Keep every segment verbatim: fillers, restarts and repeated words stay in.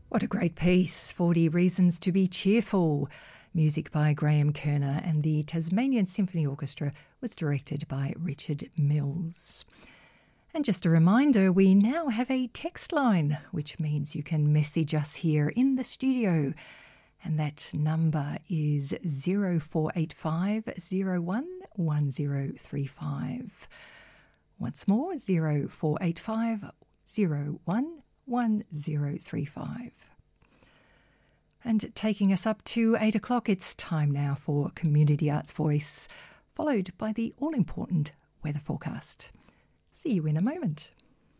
What a great piece, forty Reasons to be Cheerful. Music by Graham Kerner, and the Tasmanian Symphony Orchestra was directed by Richard Mills. And just a reminder, we now have a text line, which means you can message us here in the studio. And that number is zero four eight five zero one one zero three five. Once more, zero four eight five zero one one zero three five. And taking us up to eight o'clock, it's time now for Community Arts Voice, followed by the all-important weather forecast. See you in a moment.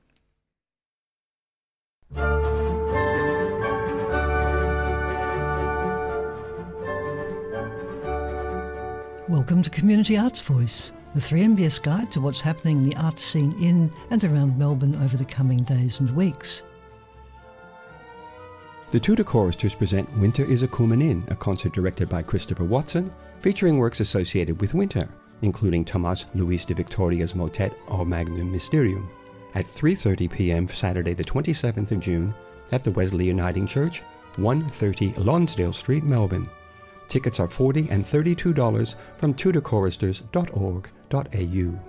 Welcome to Community Arts Voice, the three M B S guide to what's happening in the arts scene in and around Melbourne over the coming days and weeks. The Tudor Choristers present Winter is a Coomin' In, a concert directed by Christopher Watson, featuring works associated with winter, including Tomás Luis de Victoria's motet O Magnum Mysterium, at three thirty p.m. Saturday the twenty-seventh of June at the Wesley Uniting Church, one thirty Lonsdale Street, Melbourne. Tickets are forty dollars and thirty-two dollars from tudor choristers dot org dot a u.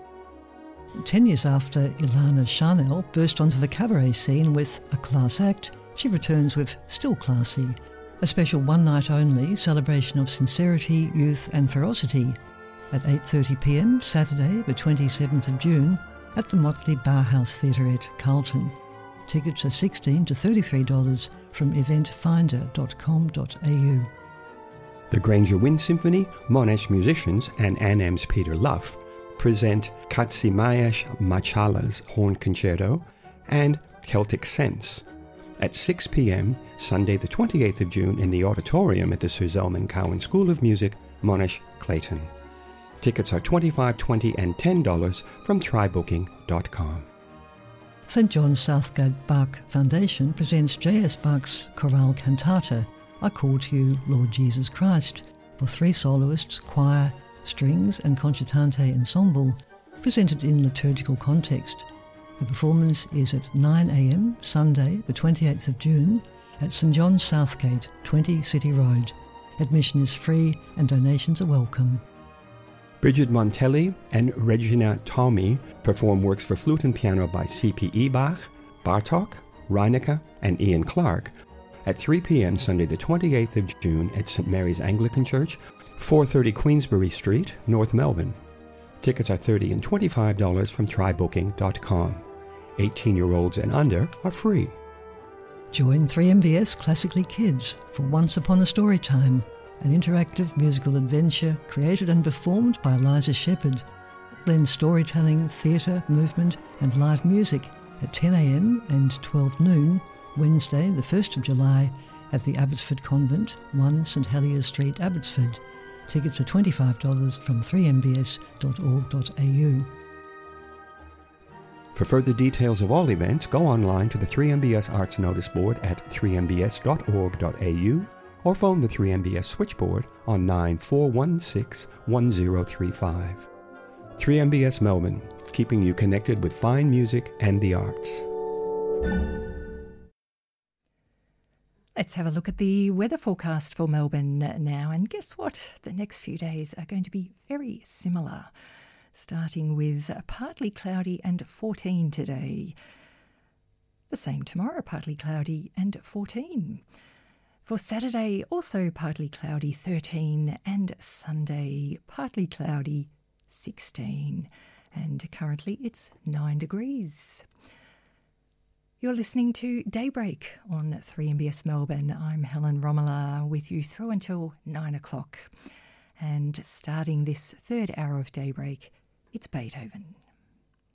Ten years after Ilana Chanel burst onto the cabaret scene with A Class Act, she returns with Still Classy, a special one-night-only celebration of sincerity, youth and ferocity, at eight thirty p.m. Saturday the twenty-seventh of June at the Motley Barhouse Theatre at Carlton. Tickets are sixteen dollars to thirty-three dollars from event finder dot com dot a u. The Granger Wind Symphony, Monash Musicians and Annam's Peter Luff present Katsimayash Machalah's Horn Concerto and Celtic Sense at six p.m. Sunday the twenty-eighth of June in the auditorium at the Sir Zelman Cowen School of Music, Monash, Clayton. Tickets are twenty-five dollars, twenty dollars and ten dollars from try booking dot com. Saint John Southgate Bach Foundation presents J S Bach's chorale cantata, I Call to You, Lord Jesus Christ, for three soloists, choir, strings and concertante ensemble, presented in liturgical context. The performance is at nine a.m. Sunday, the twenty-eighth of June, at St John Southgate, twenty City Road. Admission is free and donations are welcome. Bridget Montelli and Regina Tommy perform works for flute and piano by C P E Bach, Bartók, Reinecke and Ian Clark at three p.m. Sunday the twenty-eighth of June at Saint Mary's Anglican Church, four thirty Queensbury Street, North Melbourne. Tickets are thirty dollars and twenty-five dollars from try booking dot com. eighteen-year-olds and under are free. Join three M B S Classically Kids for Once Upon a Story Time, an interactive musical adventure created and performed by Eliza Shepherd. It blends storytelling, theatre, movement and live music at ten a.m. and twelve noon, Wednesday the first of July at the Abbotsford Convent, one St Heliers Street, Abbotsford. Tickets are twenty-five dollars from three m b s dot org dot a u. For further details of all events, go online to the three M B S Arts Notice Board at three m b s dot org dot a u or phone the three M B S switchboard on nine four one six one zero three five. three M B S Melbourne, keeping you connected with fine music and the arts. Let's have a look at the weather forecast for Melbourne now, and guess what? The next few days are going to be very similar, starting with partly cloudy and fourteen today. The same tomorrow, partly cloudy and fourteen. For Saturday, also partly cloudy, thirteen, and Sunday, partly cloudy, sixteen. And currently it's nine degrees. You're listening to Daybreak on three M B S Melbourne. I'm Helen Romola with you through until nine o'clock. And starting this third hour of Daybreak, it's Beethoven.